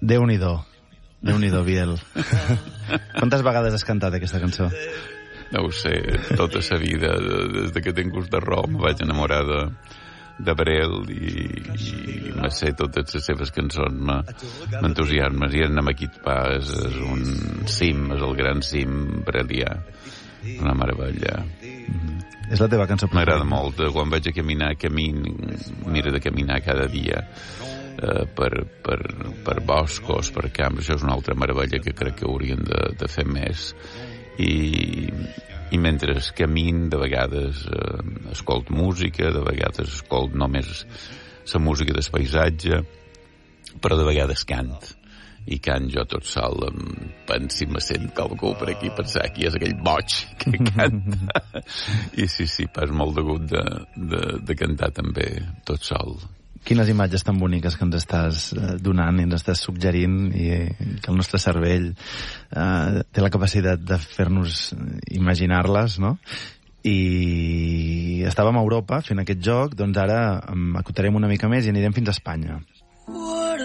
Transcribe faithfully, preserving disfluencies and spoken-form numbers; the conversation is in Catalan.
Déu-n'hi-do. Déu-n'hi-do, Biel. Quantes vegades has cantat aquesta cançó? No ho sé, tota sa vida, des de que tinc gust de rom, vaig enamorar de, de Brel i, i me sé totes les seves cançons, m'entusiasmes. I en Amaquit Pa és, és un cim, és el gran cim brelià. Una meravella. Mm-hmm. És la teva cançó preferida? M'agrada molt. Quan vaig a caminar, camin, mira de caminar cada dia eh, per, per, per boscos, per camps. Això és una altra meravella que crec que haurien de, de fer més. I, i mentre camin, de vegades eh, escolt música, de vegades escolt només la música del paisatge, però de vegades cant. I cant jo tot sol, em penso i me sent qualcú per aquí, pensar que és aquell boig que canta. I sí, sí, pas molt de gust de, de, de cantar també tot sol. Quines imatges tan boniques que ens estàs donant i ens estàs suggerint, i que el nostre cervell eh, té la capacitat de fer-nos imaginar-les, no? I estàvem a Europa fent aquest joc, doncs ara acotarem una mica més i anirem fins a Espanya.